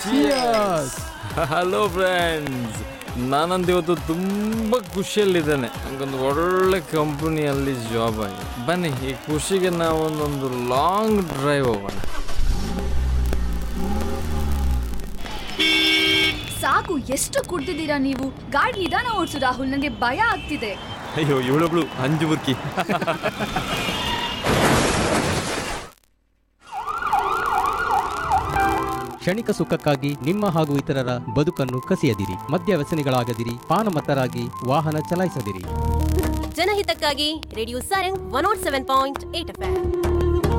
Hello friends, ನಾನಂದು ಇವತ್ತು ತುಂಬ ಖುಷಿಯಲ್ಲಿದ್ದೇನೆ. ನನಗೊಂದು ಒಳ್ಳೆ ಕಂಪನಿಯಲ್ಲಿ ಜಾಬ್ ಆಗಿದೆ. ಬನ್ನಿ, ಈ ಖುಷಿಗೆ ನಾವೊಂದೊಂದು ಲಾಂಗ್ ಡ್ರೈವ್ ಹೋಗೋಣ. ಸಾಕು, ಎಷ್ಟು ಕುಡ್ದಿದ್ದೀರಾ ನೀವು? ಗಾಡಿ ನಿಧಾನ ಓಡಿಸು ರಾಹುಲ್, ನನಗೆ ಭಯ ಆಗ್ತಿದೆ. ಅಯ್ಯೋ, ಇವಳೊಬ್ಳು ಅಂಜು ಬುರ್ಕಿ. ಕ್ಷಣಿಕ ಸುಖಕ್ಕಾಗಿ ನಿಮ್ಮ ಹಾಗೂ ಇತರರ ಬದುಕನ್ನು ಕಸಿಯದಿರಿ. ಮದ್ಯ ವ್ಯಸನಿಗಳಾಗದಿರಿ. ಪಾನಮತ್ತರಾಗಿ ವಾಹನ ಚಲಾಯಿಸದಿರಿ. ಜನಹಿತಕ್ಕಾಗಿ ರೇಡಿಯೋ ಸಾರಂಗ್ 107.8 FM.